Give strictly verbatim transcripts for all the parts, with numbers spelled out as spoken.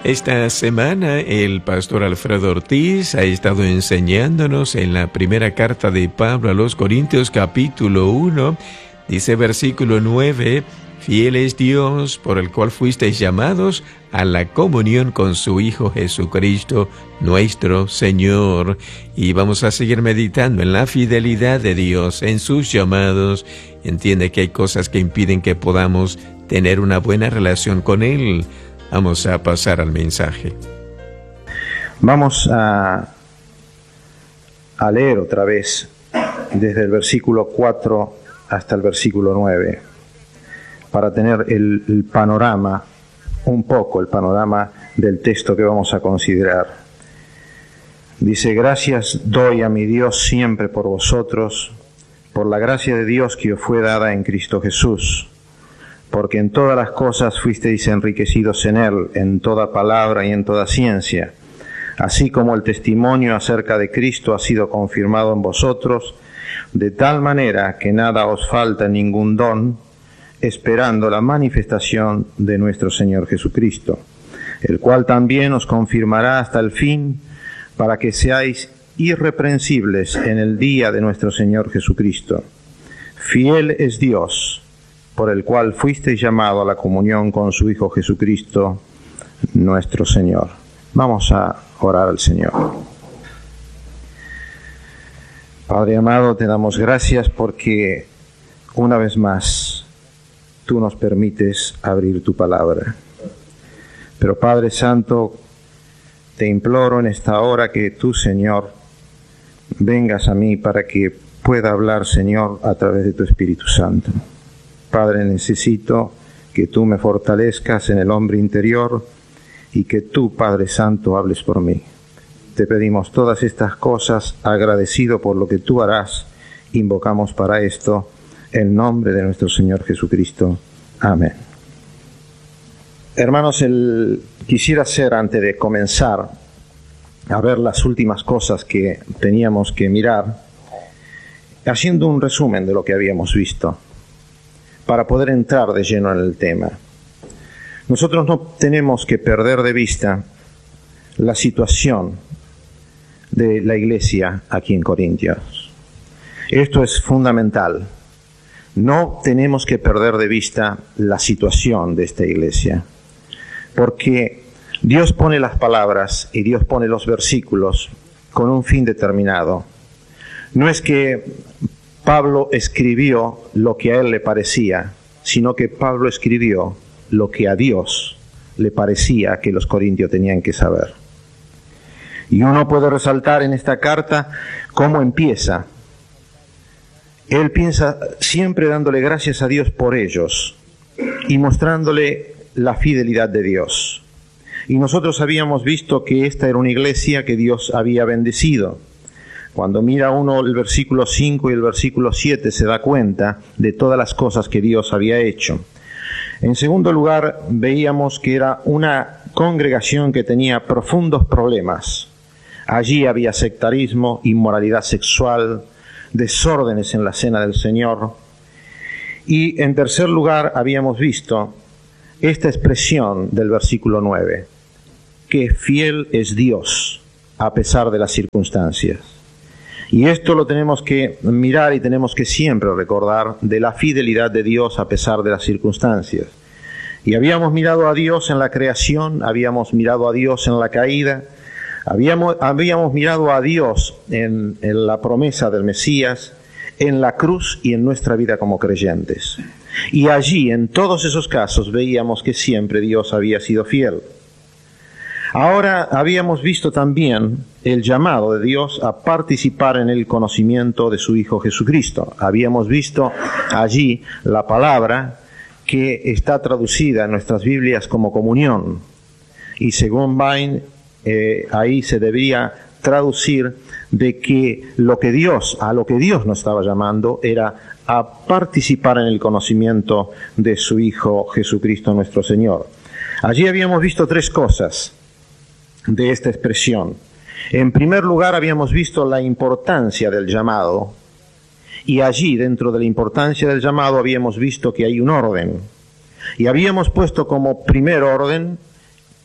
Esta semana el pastor Alfredo Ortiz ha estado enseñándonos en la primera carta de Pablo a los Corintios, capítulo uno, dice versículo nueve, fiel es Dios por el cual fuisteis llamados a la comunión con su Hijo Jesucristo, nuestro Señor. Y vamos a seguir meditando en la fidelidad de Dios, en sus llamados. Entiende que hay cosas que impiden que podamos tener una buena relación con Él. Vamos a pasar al mensaje. Vamos a, a leer otra vez desde el versículo cuatro hasta el versículo nueve, para tener el, el panorama, un poco el panorama del texto que vamos a considerar. Dice: gracias doy a mi Dios siempre por vosotros, por la gracia de Dios que os fue dada en Cristo Jesús, porque en todas las cosas fuisteis enriquecidos en Él, en toda palabra y en toda ciencia, así como el testimonio acerca de Cristo ha sido confirmado en vosotros, de tal manera que nada os falta en ningún don, esperando la manifestación de nuestro Señor Jesucristo, el cual también os confirmará hasta el fin, para que seáis irreprensibles en el día de nuestro Señor Jesucristo. Fiel es Dios, por el cual fuisteis llamado a la comunión con su Hijo Jesucristo, nuestro Señor. Vamos a orar al Señor. Padre amado, te damos gracias porque una vez más tú nos permites abrir tu palabra. Pero Padre Santo, te imploro en esta hora que tú, Señor, vengas a mí para que pueda hablar, Señor, a través de tu Espíritu Santo. Padre, necesito que tú me fortalezcas en el hombre interior y que tú, Padre Santo, hables por mí. Te pedimos todas estas cosas, agradecido por lo que tú harás. Invocamos para esto el nombre de nuestro Señor Jesucristo. Amén. Hermanos, el, quisiera hacer, antes de comenzar a ver las últimas cosas que teníamos que mirar, haciendo un resumen de lo que habíamos visto, para poder entrar de lleno en el tema. Nosotros no tenemos que perder de vista la situación de la iglesia aquí en Corintios. Esto es fundamental. No tenemos que perder de vista la situación de esta iglesia, porque Dios pone las palabras y Dios pone los versículos con un fin determinado. No es que Pablo escribió lo que a él le parecía, sino que Pablo escribió lo que a Dios le parecía que los corintios tenían que saber. Y uno puede resaltar en esta carta cómo empieza. Él piensa siempre dándole gracias a Dios por ellos y mostrándole la fidelidad de Dios. Y nosotros habíamos visto que esta era una iglesia que Dios había bendecido. Cuando mira uno el versículo cinco y el versículo siete se da cuenta de todas las cosas que Dios había hecho. En segundo lugar, veíamos que era una congregación que tenía profundos problemas. Allí había sectarismo, inmoralidad sexual, desórdenes en la cena del Señor. Y en tercer lugar, habíamos visto esta expresión del versículo nueve, que fiel es Dios a pesar de las circunstancias. Y esto lo tenemos que mirar y tenemos que siempre recordar de la fidelidad de Dios a pesar de las circunstancias. Y habíamos mirado a Dios en la creación, habíamos mirado a Dios en la caída, habíamos, habíamos mirado a Dios en, en la promesa del Mesías, en la cruz y en nuestra vida como creyentes. Y allí, en todos esos casos, veíamos que siempre Dios había sido fiel. Ahora habíamos visto también el llamado de Dios a participar en el conocimiento de su Hijo Jesucristo. Habíamos visto allí la palabra que está traducida en nuestras Biblias como comunión. Y según Vine, eh, ahí se debería traducir de que lo que Dios, a lo que Dios nos estaba llamando era a participar en el conocimiento de su Hijo Jesucristo nuestro Señor. Allí habíamos visto tres cosas de esta expresión. En primer lugar, habíamos visto la importancia del llamado, y allí, dentro de la importancia del llamado, habíamos visto que hay un orden. Y habíamos puesto como primer orden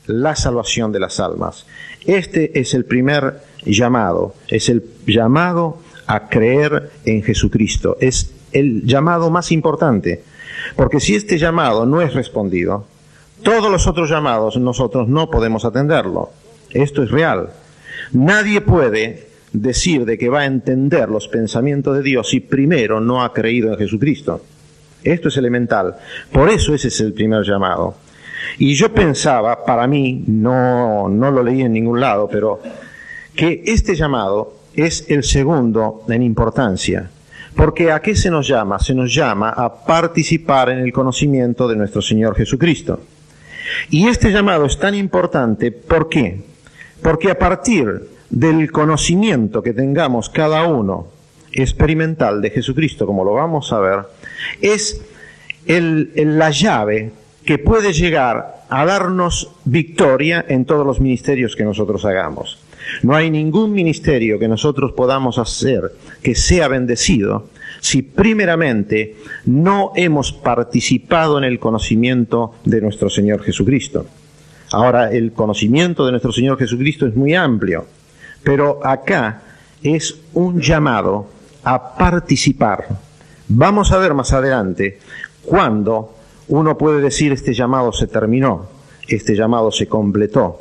la salvación de las almas. Este es el primer llamado, es el llamado a creer en Jesucristo, es el llamado más importante, porque si este llamado no es respondido, todos los otros llamados nosotros no podemos atenderlo. Esto es real. Nadie puede decir de que va a entender los pensamientos de Dios si primero no ha creído en Jesucristo. Esto es elemental. Por eso ese es el primer llamado. Y yo pensaba, para mí, no, no lo leí en ningún lado, pero que este llamado es el segundo en importancia. Porque ¿a qué se nos llama? Se nos llama a participar en el conocimiento de nuestro Señor Jesucristo. Y este llamado es tan importante, ¿por qué? Porque a partir del conocimiento que tengamos cada uno experimental de Jesucristo, como lo vamos a ver, es el, el, la llave que puede llegar a darnos victoria en todos los ministerios que nosotros hagamos. No hay ningún ministerio que nosotros podamos hacer que sea bendecido si primeramente no hemos participado en el conocimiento de nuestro Señor Jesucristo. Ahora, el conocimiento de nuestro Señor Jesucristo es muy amplio, pero acá es un llamado a participar. Vamos a ver más adelante cuándo uno puede decir este llamado se terminó, este llamado se completó.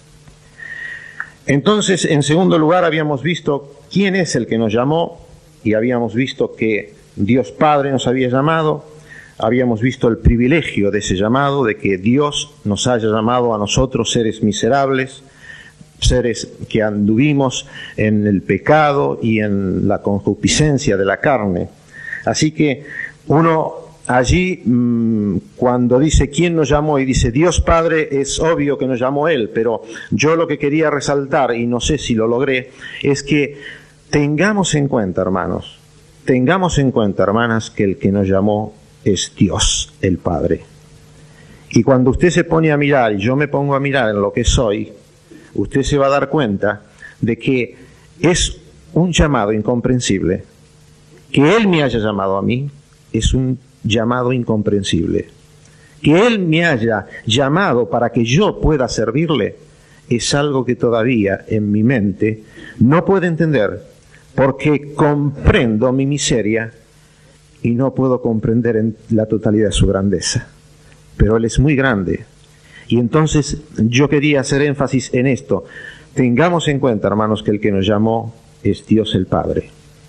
Entonces, en segundo lugar, habíamos visto quién es el que nos llamó, y habíamos visto que Dios Padre nos había llamado, habíamos visto el privilegio de ese llamado, de que Dios nos haya llamado a nosotros seres miserables, seres que anduvimos en el pecado y en la concupiscencia de la carne. Así que uno allí, mmm, cuando dice quién nos llamó y dice Dios Padre, es obvio que nos llamó Él, pero yo lo que quería resaltar, y no sé si lo logré, es que tengamos en cuenta, hermanos, tengamos en cuenta, hermanas, que el que nos llamó es Dios, el Padre. Y cuando usted se pone a mirar, y yo me pongo a mirar en lo que soy, usted se va a dar cuenta de que es un llamado incomprensible. Que Él me haya llamado a mí es un llamado incomprensible. Que Él me haya llamado para que yo pueda servirle es algo que todavía en mi mente no puedo entender, porque comprendo mi miseria y no puedo comprender en la totalidad de su grandeza. Pero Él es muy grande. Y entonces yo quería hacer énfasis en esto. Tengamos en cuenta, hermanos, que el que nos llamó es Dios el Padre.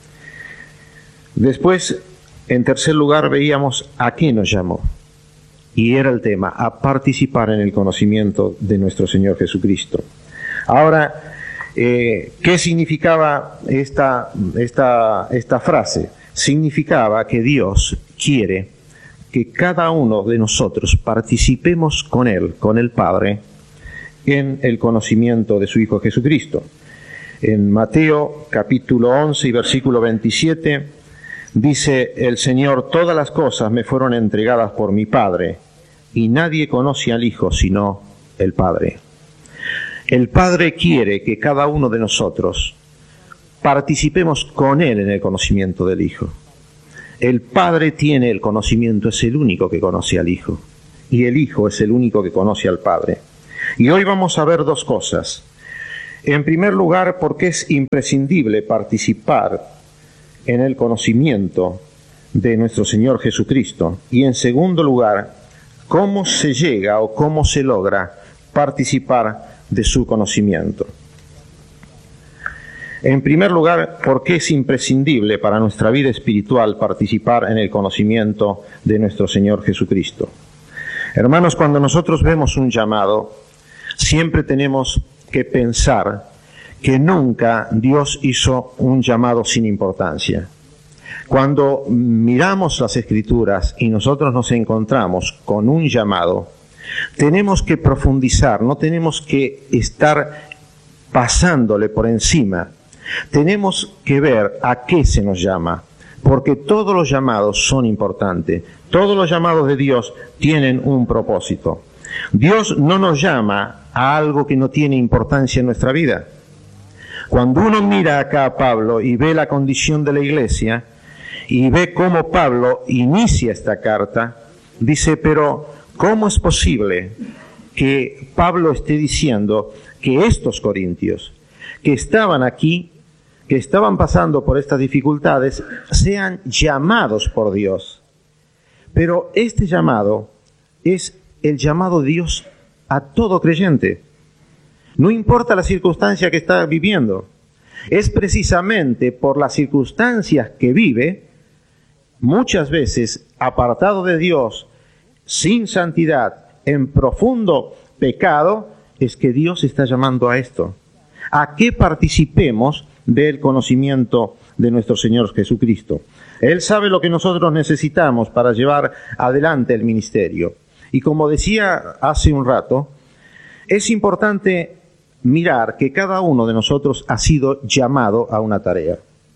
Después, en tercer lugar, veíamos a qué nos llamó. Y era el tema, a participar en el conocimiento de nuestro Señor Jesucristo. Ahora, eh, ¿qué significaba esta, esta, esta frase? Significaba que Dios quiere que cada uno de nosotros participemos con Él, con el Padre, en el conocimiento de su Hijo Jesucristo. En Mateo capítulo once y versículo veintisiete dice el Señor: todas las cosas me fueron entregadas por mi Padre, y nadie conoce al Hijo sino el Padre. El Padre quiere que cada uno de nosotros participemos con Él en el conocimiento del Hijo. El Padre tiene el conocimiento, es el único que conoce al Hijo, y el Hijo es el único que conoce al Padre. Y hoy vamos a ver dos cosas. En primer lugar, porque es imprescindible participar en el conocimiento de nuestro Señor Jesucristo. Y en segundo lugar, cómo se llega o cómo se logra participar de su conocimiento. En primer lugar, porque es imprescindible para nuestra vida espiritual participar en el conocimiento de nuestro Señor Jesucristo. Hermanos, cuando nosotros vemos un llamado, siempre tenemos que pensar que nunca Dios hizo un llamado sin importancia. Cuando miramos las Escrituras y nosotros nos encontramos con un llamado, tenemos que profundizar, no tenemos que estar pasándole por encima. Tenemos que ver a qué se nos llama, porque todos los llamados son importantes. Todos los llamados de Dios tienen un propósito. Dios no nos llama a algo que no tiene importancia en nuestra vida. Cuando uno mira acá a Pablo y ve la condición de la iglesia, y ve cómo Pablo inicia esta carta, dice, pero ¿cómo es posible que Pablo esté diciendo que estos corintios que estaban aquí, que estaban pasando por estas dificultades, sean llamados por Dios. Pero este llamado es el llamado de Dios a todo creyente. No importa la circunstancia que está viviendo. Es precisamente por las circunstancias que vive, muchas veces apartado de Dios, sin santidad, en profundo pecado, es que Dios está llamando a esto, a que participemos del conocimiento de nuestro Señor Jesucristo. Él sabe lo que nosotros necesitamos para llevar adelante el ministerio. Y como decía hace un rato, es importante mirar que cada uno de nosotros ha sido llamado a una tarea.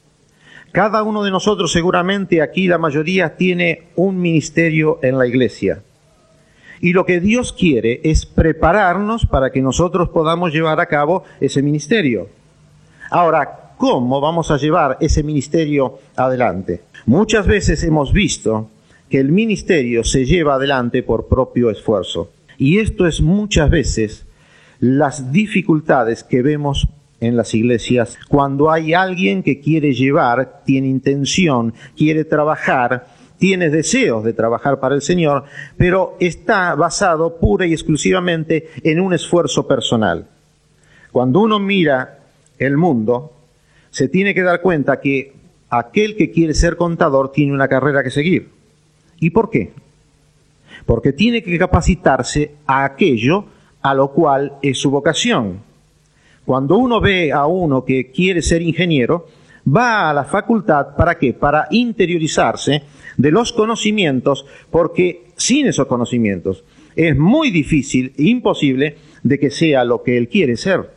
Cada uno de nosotros, seguramente aquí la mayoría, tiene un ministerio en la iglesia. Y lo que Dios quiere es prepararnos para que nosotros podamos llevar a cabo ese ministerio. Ahora, ¿cómo vamos a llevar ese ministerio adelante? Muchas veces hemos visto que el ministerio se lleva adelante por propio esfuerzo. Y esto es muchas veces las dificultades que vemos en las iglesias cuando hay alguien que quiere llevar, tiene intención, quiere trabajar, tiene deseos de trabajar para el Señor, pero está basado pura y exclusivamente en un esfuerzo personal. Cuando uno mira el mundo, se tiene que dar cuenta que aquel que quiere ser contador tiene una carrera que seguir. ¿Y por qué? Porque tiene que capacitarse a aquello a lo cual es su vocación. Cuando uno ve a uno que quiere ser ingeniero, va a la facultad, ¿para qué? Para interiorizarse de los conocimientos, porque sin esos conocimientos es muy difícil e imposible de que sea lo que él quiere ser.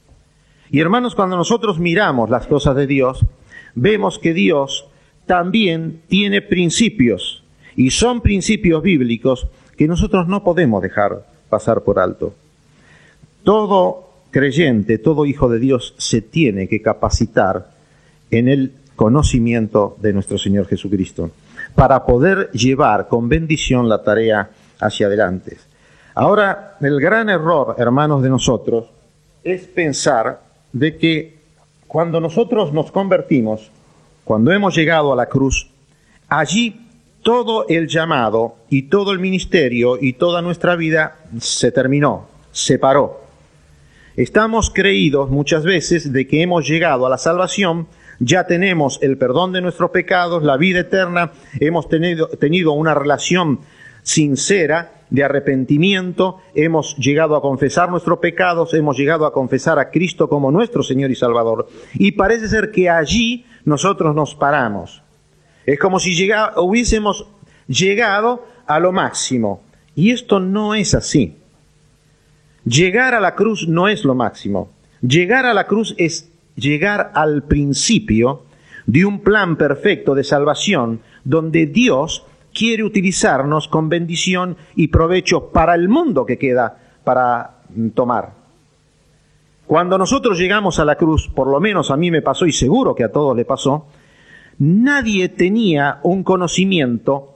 Y hermanos, cuando nosotros miramos las cosas de Dios, vemos que Dios también tiene principios, y son principios bíblicos que nosotros no podemos dejar pasar por alto. Todo creyente, todo hijo de Dios se tiene que capacitar en el conocimiento de nuestro Señor Jesucristo para poder llevar con bendición la tarea hacia adelante. Ahora, el gran error, hermanos, de nosotros es pensar de que cuando nosotros nos convertimos, cuando hemos llegado a la cruz, allí todo el llamado y todo el ministerio y toda nuestra vida se terminó, se paró. Estamos creídos muchas veces de que hemos llegado a la salvación, ya tenemos el perdón de nuestros pecados, la vida eterna, hemos tenido, tenido una relación sincera de arrepentimiento, hemos llegado a confesar nuestros pecados, hemos llegado a confesar a Cristo como nuestro Señor y Salvador. Y parece ser que allí nosotros nos paramos. Es como si llega, hubiésemos llegado a lo máximo. Y esto no es así. Llegar a la cruz no es lo máximo. Llegar a la cruz es llegar al principio de un plan perfecto de salvación donde Dios quiere utilizarnos con bendición y provecho para el mundo que queda para tomar. Cuando nosotros llegamos a la cruz, por lo menos a mí me pasó y seguro que a todos le pasó, nadie tenía un conocimiento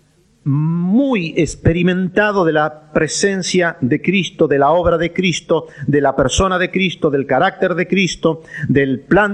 muy experimentado de la presencia de Cristo, de la obra de Cristo, de la persona de Cristo, del carácter de Cristo, del plan